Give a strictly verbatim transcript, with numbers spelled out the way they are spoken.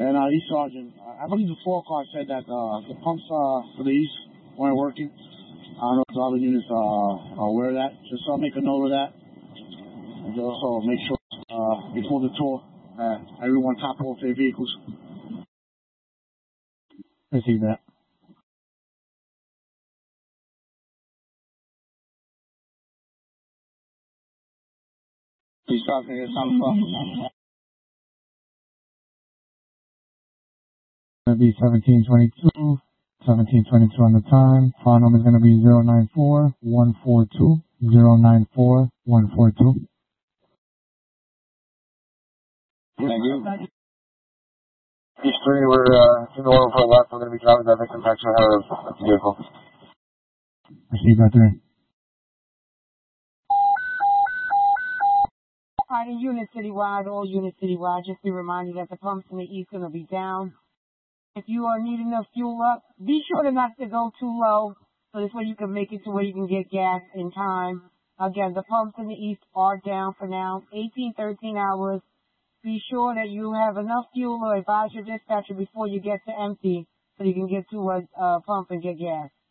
And uh, East Sergeant, I believe the four car said that uh, the pumps uh, for the East weren't working. I don't know if the other units uh, are aware of that. Just uh, make a note of that. And also make sure uh, before the tour uh, everyone top off their vehicles. Receive that. Please stop here. Some phone. Going to be seventeen twenty-two. seventeen twenty-two on the time. File number is going to be zero nine four one four two. zero nine four one four two. Thank you. East three, we're uh, in the order for left. We're going to be driving that victim back to her vehicle. Receive that three. Alright, unit citywide, all units citywide, just be reminded that the pumps in the East are going to be down. If you are needing enough fuel up, be sure to not to go too low, so this way you can make it to where you can get gas in time. Again, the pumps in the East are down for now, eighteen, thirteen hours. Be sure that you have enough fuel or advise your dispatcher before you get to empty so you can get to a uh, pump and get gas.